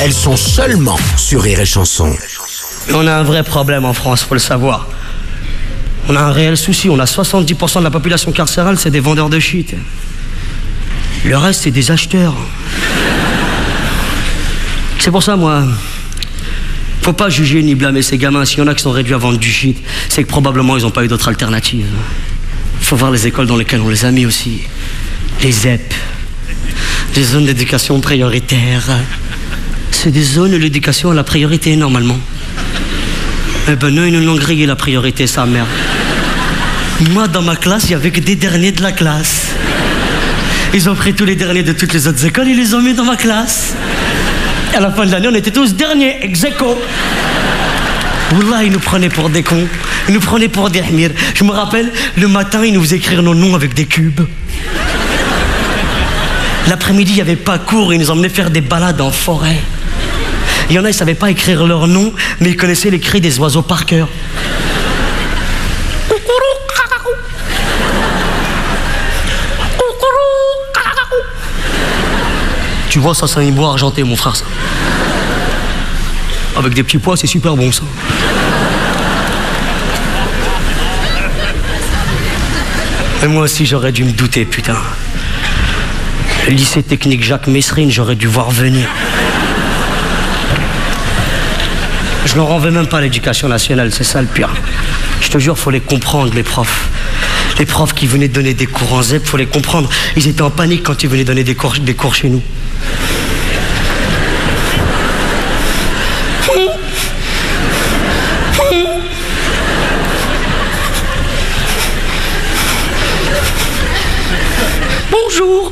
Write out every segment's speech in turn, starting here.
elles sont seulement sur Rire et Chanson. On a un vrai problème en France, faut le savoir. On a un réel souci, on a 70% de la population carcérale, c'est des vendeurs de shit. Le reste, c'est des acheteurs. C'est pour ça, moi, faut pas juger ni blâmer ces gamins. S'il y en a qui sont réduits à vendre du shit, c'est que probablement ils n'ont pas eu d'autres alternatives. Faut voir les écoles dans lesquelles on les a mis aussi. Les ZEP, les zones d'éducation prioritaire. C'est des zones où l'éducation a la priorité, normalement. Eh ben non, ils nous l'ont grillé, la priorité, sa mère. Moi, dans ma classe, il n'y avait que des derniers de la classe. Ils ont pris tous les derniers de toutes les autres écoles, ils les ont mis dans ma classe. À la fin de l'année, on était tous derniers, ex-aequo. Wallah, ils nous prenaient pour des cons. Ils nous prenaient pour des hmir. Je me rappelle, le matin, ils nous faisaient écrire nos noms avec des cubes. L'après-midi, il n'y avait pas cours, ils nous emmenaient faire des balades en forêt. Il y en a, ils ne savaient pas écrire leur nom, mais ils connaissaient les cris des oiseaux par cœur. Tu vois, ça, c'est un hibou argenté, mon frère, ça. Avec des petits pois, c'est super bon, ça. Et moi aussi, j'aurais dû me douter, putain. Le lycée technique Jacques Messrine, j'aurais dû voir venir. Je leur en veux même pas à l'éducation nationale, c'est ça le pire. Je te jure, faut les comprendre, les profs. Les profs qui venaient donner des cours en ZEP, faut les comprendre. Ils étaient en panique quand ils venaient donner des cours chez nous. Bonjour.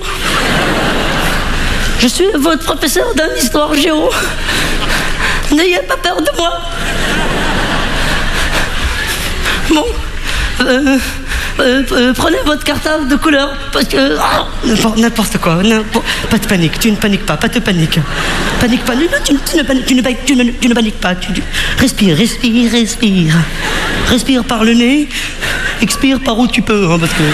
Je suis votre professeur d'histoire géo. N'ayez pas peur de moi. Bon, prenez votre cartable de couleur, parce que... n'importe quoi, pas de panique, tu ne paniques pas de panique. Panique pas, non, tu ne paniques pas. Respire. Respire par le nez, expire par où tu peux, hein, parce que...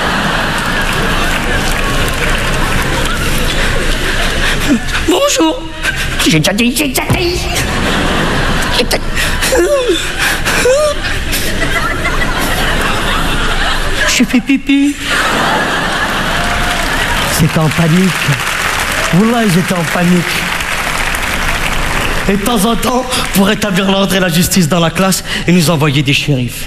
Bonjour. J'ai déjà dit. Je fais pipi. C'était en panique. Wallah, ils étaient en panique. Et de temps en temps, pour établir l'ordre et la justice dans la classe, ils nous envoyaient des shérifs.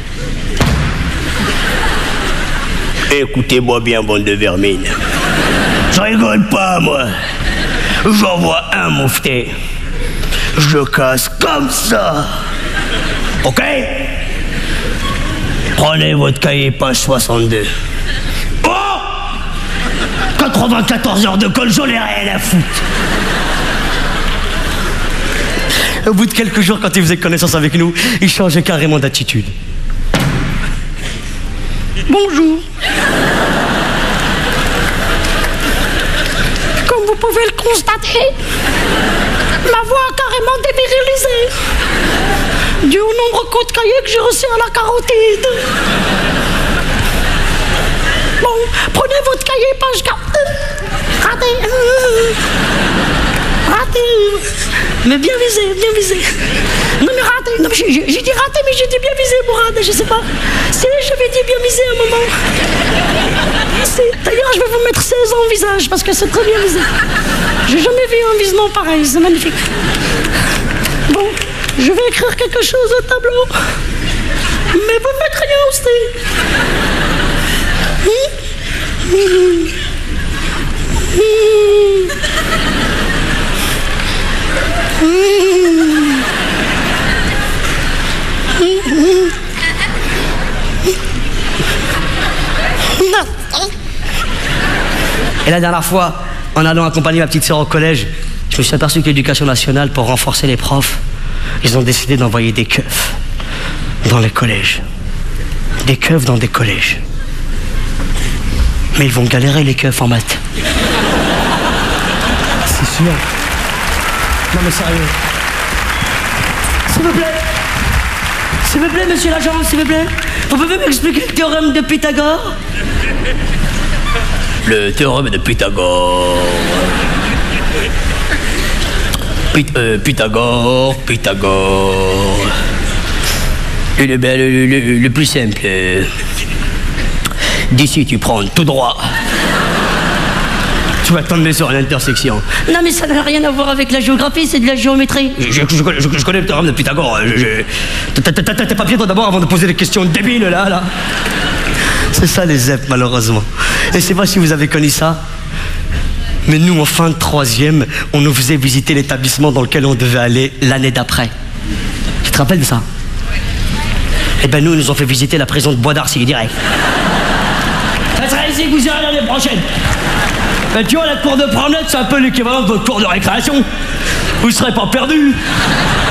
Écoutez-moi bien, bande de vermine. Je rigole pas, moi. J'envoie un moufti. Je casse comme ça. Ok? Prenez votre cahier, page 62. Oh! 94 heures de colle, j'en ai rien à foutre. Au bout de quelques jours, quand il faisait connaissance avec nous, il changeait carrément d'attitude. Bonjour. Comme vous pouvez le constater, ma voix a carrément dévirilisé. Dû au nombre de cahiers que j'ai reçus à la carotide. Bon, prenez votre cahier, page 4. Raté. Mais bien visé. Non mais raté. Non, j'ai dit raté, mais j'ai dit bien visé pour raté, je sais pas. Si, j'avais dit bien visé à un moment. D'ailleurs, je vais vous mettre 16 ans au visage, parce que c'est très bien visé. J'ai jamais vu un visement pareil, c'est magnifique. Bon, je vais écrire quelque chose au tableau. Mais vous ne faites rien aussi. Et la dernière fois, en allant accompagner ma petite sœur au collège, je me suis aperçu que l'éducation nationale, pour renforcer les profs, ils ont décidé d'envoyer des keufs dans les collèges. Des keufs dans des collèges. Mais ils vont galérer, les keufs, en maths. C'est sûr. Non mais sérieux. S'il vous plaît, monsieur l'agent, s'il vous plaît. Vous pouvez m'expliquer le théorème de Pythagore? Le théorème de Pythagore. Pythagore. Et le plus simple. D'ici, tu prends tout droit. Tu vas tomber sur l'intersection. Non, mais ça n'a rien à voir avec la géographie, c'est de la géométrie. Je connais le théorème de Pythagore. T'es pas bien, toi, d'abord, avant de poser des questions débiles, là. C'est ça, les ZEP, malheureusement. Et c'est pas si vous avez connu ça. Mais nous, en fin de troisième, on nous faisait visiter l'établissement dans lequel on devait aller l'année d'après. Tu te rappelles de ça? Eh ben nous, ils nous ont fait visiter la prison de Bois d'Arcy, direct. Ça sera ici que vous irez l'année prochaine. Ben, tu vois, la cour de promenade, c'est un peu l'équivalent de votre cours de récréation. Vous ne serez pas perdus.